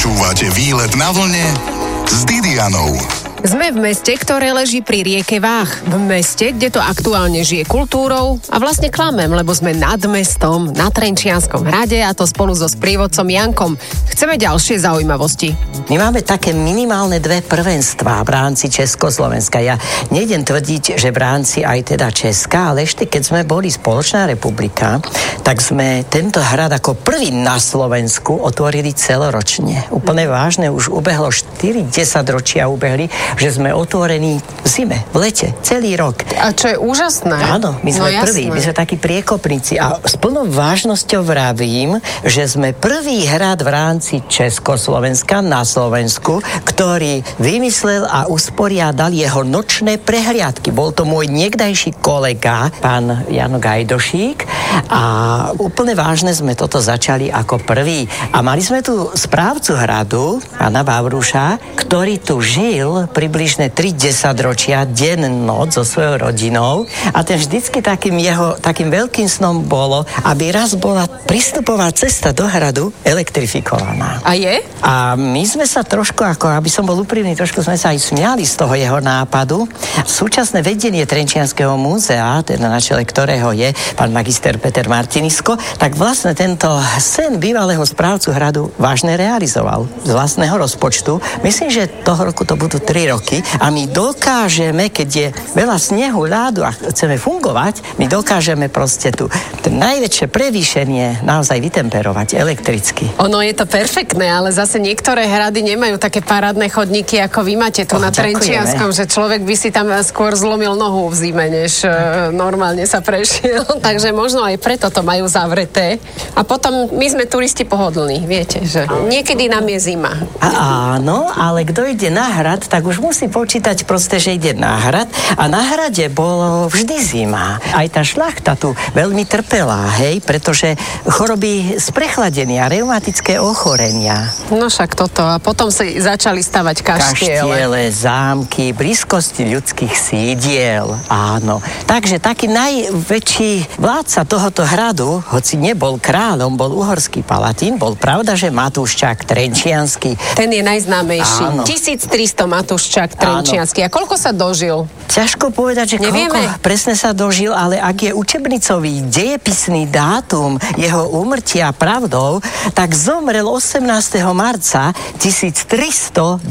Počúvate Výlet na vlne s Didianou. Sme v meste, ktoré leží pri rieke Váh. V meste, kde to aktuálne žije kultúrou a vlastne klamem, lebo sme nad mestom, na Trenčianskom hrade a to spolu so sprievodcom Jankom. Chceme ďalšie zaujímavosti. My máme také minimálne 2 prvenstvá v rámci Československa. Ja nejdem tvrdiť, že v rámci aj teda Česka, ale ešte keď sme boli Spoločná republika, tak sme tento hrad ako prvý na Slovensku otvorili celoročne. Úplne vážne, už ubehlo 4 desaťročia ubehli, že sme otvorení v zime, v lete, celý rok. A čo je úžasné. Áno, my sme prví, my sme takí priekopníci a s plnou vážnosťou vravím, že sme prvý hrad v rámci Československa na Slovensku, ktorý vymyslel a usporiadal jeho nočné prehliadky. Bol to môj niekdajší kolega, pán Jano Gajdošík, a úplne vážne sme toto začali ako prvý. A mali sme tu správcu hradu, pána Vavruša, ktorý tu žil približne 3 desaťročia, deň, noc so svojou rodinou a ten vždycky takým veľkým snom bolo, aby raz bola prístupová cesta do hradu elektrifikovaná. A je? A my sme sa trošku, ako aby som bol úprimný, trošku sme sa aj smiali z toho jeho nápadu. Súčasné vedenie Trenčianskeho múzea, teda na čele ktorého je pán magister Peter Martinisko, tak vlastne tento sen bývalého správcu hradu vážne realizoval z vlastného rozpočtu. Myslím, že toho roku to budú 3 roky a my dokážeme, keď je veľa snehu, ľadu a chceme fungovať, my dokážeme proste tu najväčšie prevýšenie naozaj vytemperovať elektricky. Ono je to perfektné, ale zase niektoré hrady nemajú také parádne chodníky, ako vy máte tu na Trenčianskom, že človek by si tam skôr zlomil nohu v zime, než normálne sa prešiel. Takže možno aj preto to majú zavreté. A potom my sme turisti pohodlní, viete, že niekedy nám je zima. Áno, ale kto ide na hrad, tak už musí počítať proste, že ide na hrad a na hrade bolo vždy zima. Aj tá šľachta tu veľmi trpela, hej, pretože choroby z prechdenia, reumatické ochorenia. No však toto. A potom si začali stavať kaštiele, zámky, blízkosti ľudských sídiel. Áno. Takže taký najväčší vládca tohoto hradu, hoci nebol kráľom, bol uhorský palatín, bol pravda, že Matúščák Trenčiansky. Ten je najznámejší. Áno. 1300 Matúščák Trenčiansky. A koľko sa dožil? Ťažko povedať, že nevieme. Koľko presne sa dožil, ale ak je učebnicový dejepisný dátum jeho úmrtia pravdou, tak zomrel 18. marca 1321.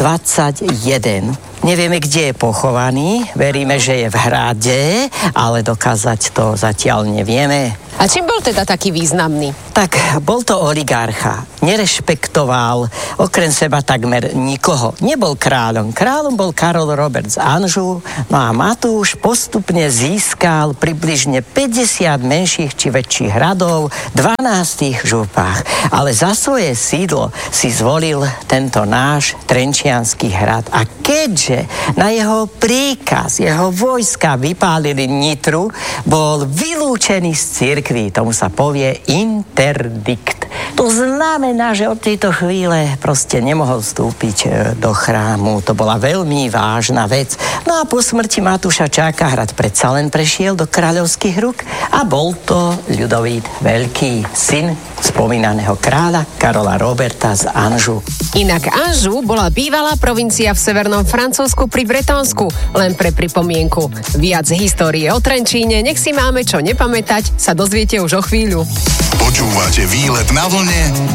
Nevieme, kde je pochovaný, veríme, že je v hrade, ale dokázať to zatiaľ nevieme. A čím bol teda taký významný? Tak, bol to oligarcha. Nerešpektoval okrem seba takmer nikoho. Nebol kráľom. Kráľom bol Karol Robert z Anžu. No a Matúš postupne získal približne 50 menších či väčších hradov v 12 župách. Ale za svoje sídlo si zvolil tento náš Trenčiansky hrad. A keďže na jeho príkaz jeho vojska vypálili Nitru, bol vylúčený z cirkvi. Tomu sa povie interdikt. To znamená, že od tejto chvíle proste nemohol vstúpiť do chrámu. To bola veľmi vážna vec. No a po smrti Matúša Čáka hrad predsa len prešiel do kráľovských rúk a bol to Ľudovít Veľký, syn spomínaného kráľa Karola Roberta z Anžu. Inak Anžu bola bývalá provincia v severnom Francúzsku pri Bretónsku. Len pre pripomienku. Viac histórie o Trenčíne, nech si máme čo nepamätať, sa dozviete už o chvíľu. Počúvate Výlet na vlne